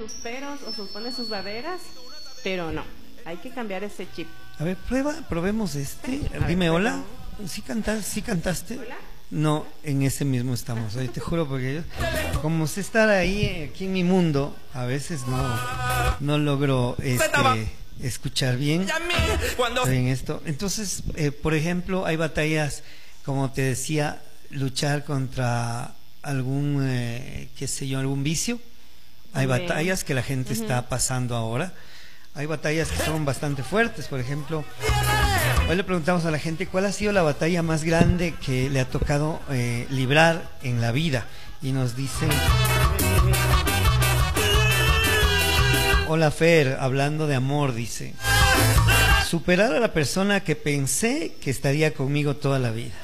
sus peros o pone sus barreras, pero no, hay que cambiar ese chip. A ver, probemos este. A Dime ver, hola. ¿Sí cantaste? ¿Hola? No, en ese mismo estamos. Te juro, porque yo, como sé estar ahí, aquí en mi mundo, a veces no logro escuchar bien esto. Entonces, por ejemplo, hay batallas, como te decía, luchar contra algún, qué sé yo, algún vicio. Hay batallas que la gente está pasando ahora. Hay batallas que son bastante fuertes. Por ejemplo, hoy le preguntamos a la gente cuál ha sido la batalla más grande que le ha tocado librar en la vida. Y nos dicen: hola Fer, hablando de amor, dice: superar a la persona que pensé que estaría conmigo toda la vida.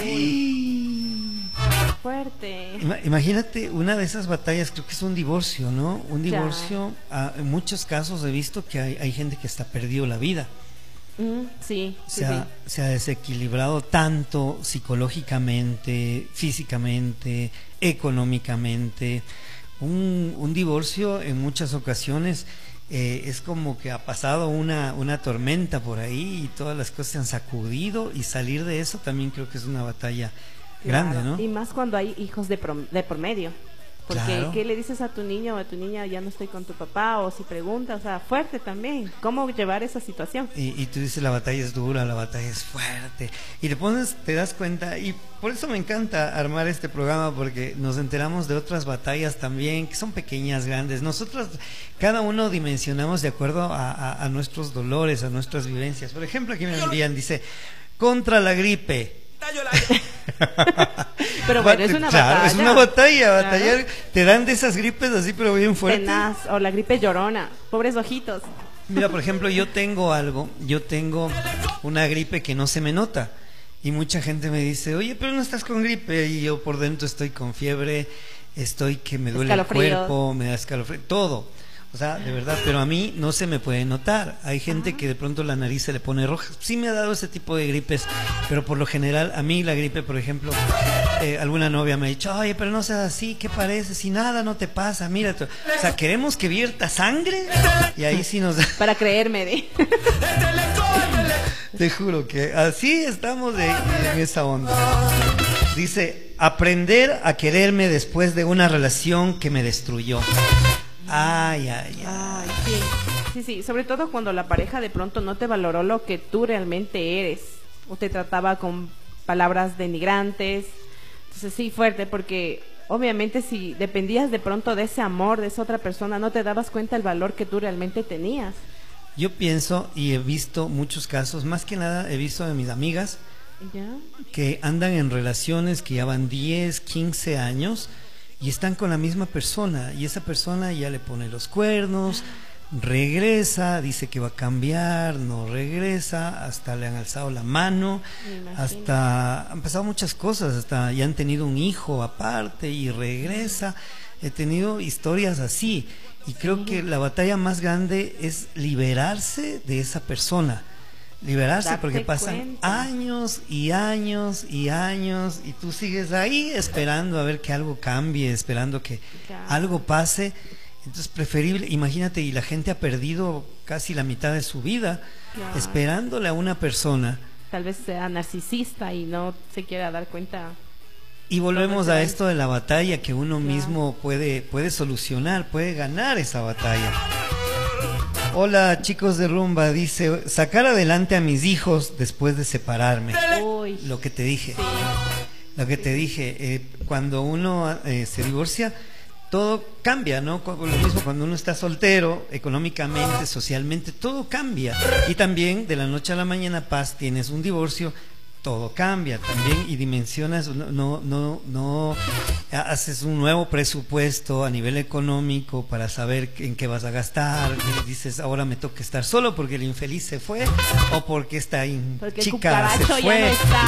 Fuerte. Imagínate, una de esas batallas creo que es un divorcio, ¿no? Un divorcio, en muchos casos he visto que hay gente que hasta perdió la vida. Sí, Se ha desequilibrado tanto psicológicamente, físicamente, económicamente. Un divorcio en muchas ocasiones es como que ha pasado una tormenta por ahí y todas las cosas se han sacudido, y salir de eso también creo que es una batalla grande, ¿no? Y más cuando hay hijos de por medio. Porque claro. ¿Qué le dices a tu niño o a tu niña? Ya no estoy con tu papá, o si pregunta, o sea, fuerte también. ¿Cómo llevar esa situación? Y tú dices, la batalla es dura, la batalla es fuerte. Y te das cuenta, y por eso me encanta armar este programa, porque nos enteramos de otras batallas también, que son pequeñas, grandes. Nosotros, cada uno dimensionamos de acuerdo a nuestros dolores, a nuestras vivencias. Por ejemplo, aquí me envían, dice: contra la gripe. Pero bueno, es una claro, batalla. es una batalla, batallar. Claro. Te dan de esas gripes así, pero bien fuertes. Tenaz, o la gripe llorona, pobres ojitos. Mira, por ejemplo, yo tengo una gripe que no se me nota, y mucha gente me dice: oye, pero no estás con gripe, y yo por dentro estoy con fiebre, estoy que me duele el cuerpo, me da escalofrío, todo. O sea, de verdad, pero a mí no se me puede notar. Hay gente que de pronto la nariz se le pone roja. Sí me ha dado ese tipo de gripes, pero por lo general, a mí la gripe, por ejemplo, alguna novia me ha dicho: oye, pero no seas así, ¿qué parece? Si nada no te pasa, mira. O sea, queremos que vierta sangre, y ahí sí nos... Para creerme, Te juro que así estamos en esa onda. Dice: aprender a quererme después de una relación que me destruyó. Ay, sí, sobre todo cuando la pareja de pronto no te valoró lo que tú realmente eres, o te trataba con palabras denigrantes. Entonces sí, fuerte, porque obviamente si dependías de pronto de ese amor de esa otra persona, no te dabas cuenta del valor que tú realmente tenías. Yo pienso, y he visto muchos casos, más que nada he visto de mis amigas que andan en relaciones que ya van 10, 15 años y están con la misma persona, y esa persona ya le pone los cuernos, regresa, dice que va a cambiar, no regresa, hasta le han alzado la mano, hasta han pasado muchas cosas, hasta ya han tenido un hijo aparte y regresa. He tenido historias así, y creo que la batalla más grande es liberarse de esa persona. Liberarse, porque pasan años y años y años, y tú sigues ahí esperando a ver que algo cambie, esperando que algo pase. Entonces, preferible, imagínate, y la gente ha perdido casi la mitad de su vida esperándole a una persona. Tal vez sea narcisista y no se quiera dar cuenta. Y volvemos a esto de la batalla, que uno mismo puede solucionar, puede ganar esa batalla. Hola, chicos de Rumba, dice: sacar adelante a mis hijos después de separarme. Uy. Lo que te dije. Lo que te dije, cuando uno se divorcia, todo cambia, ¿no? Lo mismo cuando uno está soltero, económicamente, socialmente, todo cambia. Y también de la noche a la mañana, tienes un divorcio, todo cambia también, y dimensionas, no haces un nuevo presupuesto a nivel económico para saber en qué vas a gastar. Dices: ahora me toca estar solo porque el infeliz se fue, o porque esta chica se fue.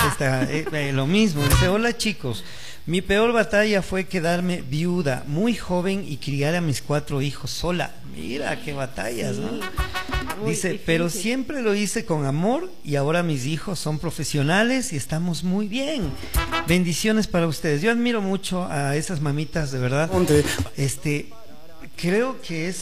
Lo mismo. Dice: hola chicos, mi peor batalla fue quedarme viuda muy joven y criar a mis 4 hijos sola. Mira qué batallas, ¿no? Dice: difícil. Pero siempre lo hice con amor, y ahora mis hijos son profesionales y estamos muy bien. Bendiciones para ustedes. Yo admiro mucho a esas mamitas, de verdad. Creo que es